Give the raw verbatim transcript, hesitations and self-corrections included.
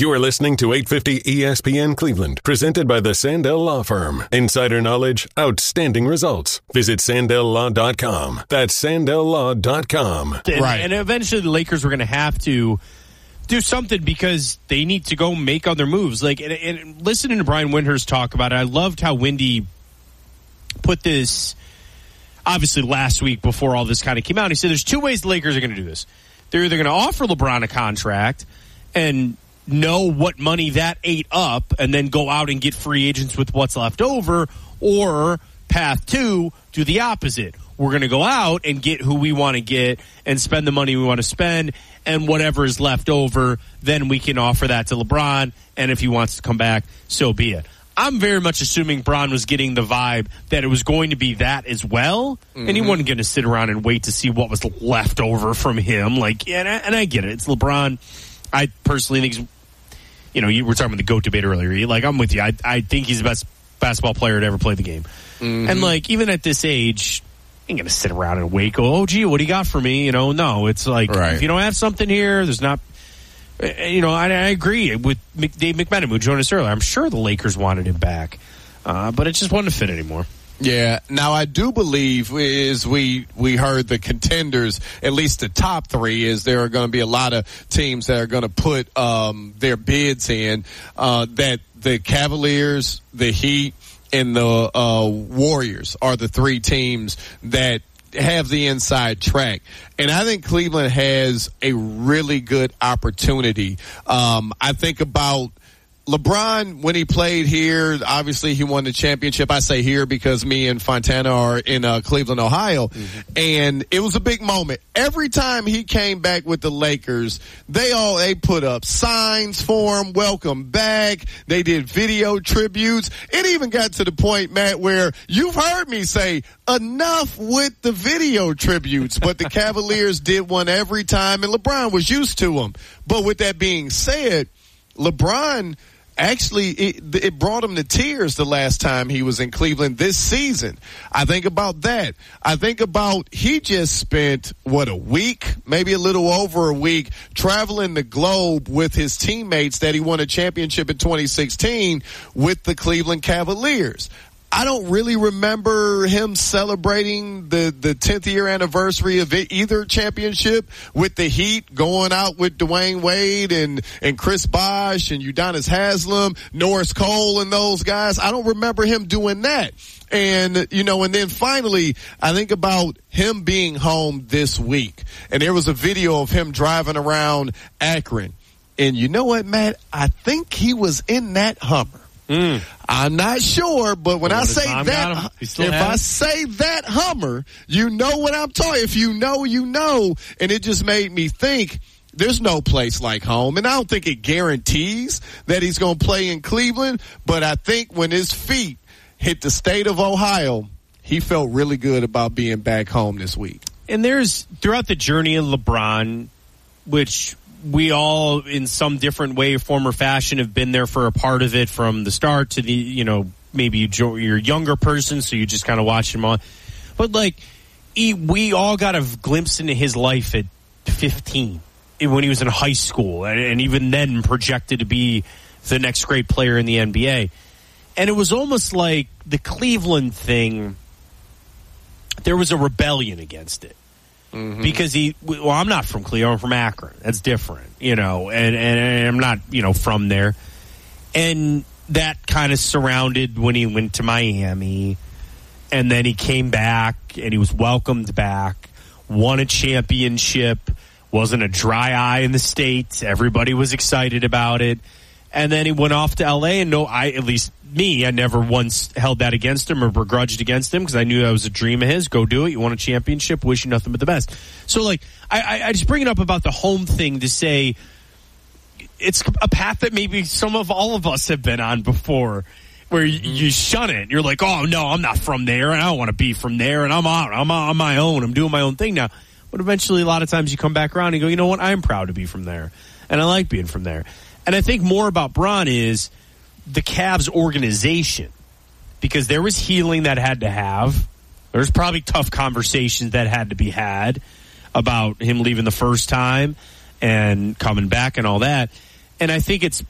You are listening to eight fifty E S P N Cleveland, presented by the Sandell Law Firm. Insider knowledge, outstanding results. Visit Sandell Law dot com. That's Sandell Law dot com. And, right. And eventually the Lakers were going to have to do something because they need to go make other moves. Like, and, and listening to Brian Windhorst talk about it, I loved how Windy put this, obviously last week before all this kind of came out. He said there's two ways the Lakers are going to do this. They're either going to offer LeBron a contract and know what money that ate up and then go out and get free agents with what's left over, or path two, do the opposite. We're going to go out and get who we want to get and spend the money we want to spend, and whatever is left over, then we can offer that to LeBron, and if he wants to come back, so be it. I'm very much assuming Bron was getting the vibe that it was going to be that as well, mm-hmm. and he wasn't going to sit around and wait to see what was left over from him. Like, and I, and I get it. It's LeBron. I personally think he's, you know, you were talking about the GOAT debate earlier. Like, I'm with you. I, I think he's the best basketball player to ever play the game. Mm-hmm. And, like, even at this age, ain't going to sit around and wait, go, oh, gee, what do you got for me? You know, no. It's like, right. If you don't have something here, there's not, you know, I, I agree with Dave McMenamin, who joined us earlier. I'm sure the Lakers wanted him back, uh, but it just wasn't fit anymore. Yeah. Now, I do believe, as we we heard the contenders, at least the top three, is there are going to be a lot of teams that are going to put um, their bids in, uh, that the Cavaliers, the Heat, and the uh, Warriors are the three teams that have the inside track. And I think Cleveland has a really good opportunity. Um, I think about LeBron, when he played here, obviously he won the championship. I say here because me and Fontana are in uh, Cleveland, Ohio. Mm-hmm. And it was a big moment. Every time he came back with the Lakers, they all, they put up signs for him, welcome back. They did video tributes. It even got to the point, Matt, where you've heard me say, enough with the video tributes. But the Cavaliers did one every time, and LeBron was used to them. But with that being said, LeBron actually, it, it brought him to tears the last time he was in Cleveland this season. I think about that. I think about he just spent, what, a week, maybe a little over a week, traveling the globe with his teammates that he won a championship in twenty sixteen with the Cleveland Cavaliers. I don't really remember him celebrating the, the tenth year anniversary of it, either championship with the Heat, going out with Dwayne Wade and, and Chris Bosh and Udonis Haslem, Norris Cole and those guys. I don't remember him doing that. And, you know, and then finally, I think about him being home this week. And there was a video of him driving around Akron. And you know what, Matt? I think he was in that Hummer. Mm. I'm not sure, but when well, I say that, if I say that Hummer, you know what I'm talking. If you know, you know. And it just made me think there's no place like home. And I don't think it guarantees that he's going to play in Cleveland. But I think when his feet hit the state of Ohio, he felt really good about being back home this week. And there's, throughout the journey of LeBron, which we all, in some different way, form, or fashion, have been there for a part of it from the start to the, you know, maybe you're a younger person, so you just kind of watch him on. But, like, he, we all got a glimpse into his life at fifteen, when he was in high school, and, and even then projected to be the next great player in the N B A. And it was almost like the Cleveland thing, there was a rebellion against it. Mm-hmm. Because he, well, I'm not from Cleveland, I'm from Akron. That's different, you know, and, and I'm not, you know, from there. And that kind of surrounded when he went to Miami, and then he came back and he was welcomed back, won a championship, wasn't a dry eye in the States. Everybody was excited about it. And then he went off to L A, and no, I, at least me, I never once held that against him or begrudged against him because I knew that was a dream of his. Go do it. You won a championship. Wish you nothing but the best. So, like, I, I just bring it up about the home thing to say it's a path that maybe some of all of us have been on before, where you, you shun it. You're like, oh, no, I'm not from there, and I don't want to be from there, and I'm out. I'm on my own. I'm doing my own thing now. But eventually, a lot of times you come back around and go, you know what? I'm proud to be from there, and I like being from there. And I think more about Bron is the Cavs organization, because there was healing that had to have. There's probably tough conversations that had to be had about him leaving the first time and coming back and all that. And I think it's